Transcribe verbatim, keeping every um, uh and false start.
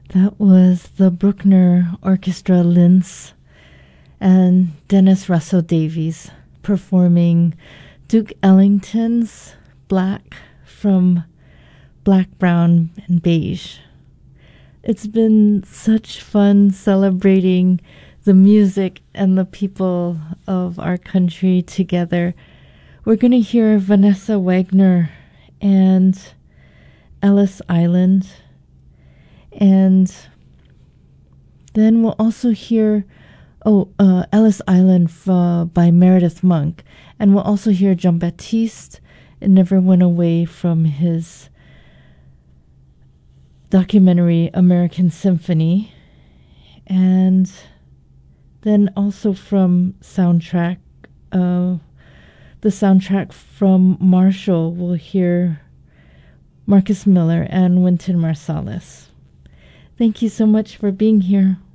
That was the Bruckner Orchestra Linz and Dennis Russell Davies performing Duke Ellington's Black from Black, Brown, and Beige. It's been such fun celebrating the music and the people of our country together. We're going to hear Vanessa Wagner and Ellis Island. And then we'll also hear, oh, uh, Ellis Island uh, by Meredith Monk. And we'll also hear Jean-Baptiste. It never went away from his documentary American Symphony. And then also from soundtrack, uh, the soundtrack from Marshall, we'll hear Marcus Miller and Wynton Marsalis. Thank you so much for being here.